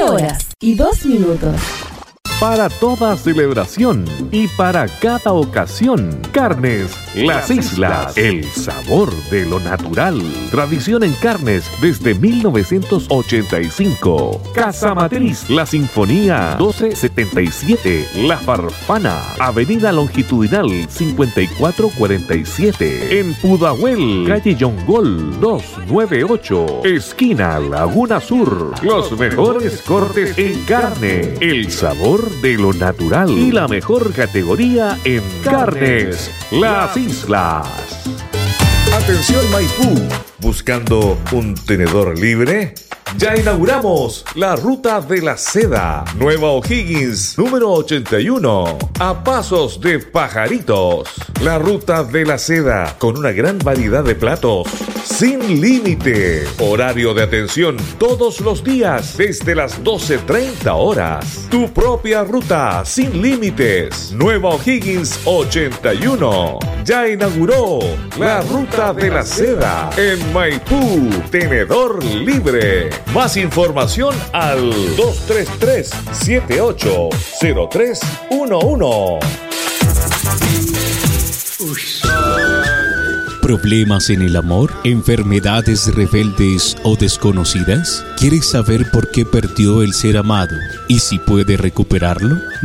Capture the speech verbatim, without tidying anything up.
horas y dos minutos. Para toda celebración y para cada ocasión, Carnes Las Islas, el sabor de lo natural. Tradición en carnes desde mil novecientos ochenta y cinco. Casa Matriz, La Sinfonía, doce setenta y siete. La Farfana, Avenida Longitudinal, cincuenta y cuatro cuarenta y siete. En Pudahuel, calle Yongol, doscientos noventa y ocho. Esquina Laguna Sur. Los mejores cortes en carne. El sabor de lo natural y la mejor categoría en carnes Las Islas. Atención Maipú, ¿buscando un tenedor libre? Ya inauguramos la Ruta de la Seda, Nueva O'Higgins, número ochenta y uno, a pasos de pajaritos. La Ruta de la Seda, con una gran variedad de platos, sin límite. Horario de atención todos los días, desde las doce treinta horas. Tu propia ruta, sin límites. Nueva O'Higgins ochenta y uno. Ya inauguró la Ruta de la Seda en Maipú, tenedor libre. Más información al dos tres tres, siete ocho cero tres uno uno. ¿Problemas en el amor? ¿Enfermedades rebeldes o desconocidas? ¿Quieres saber por qué perdió el ser amado y si puede recuperarlo?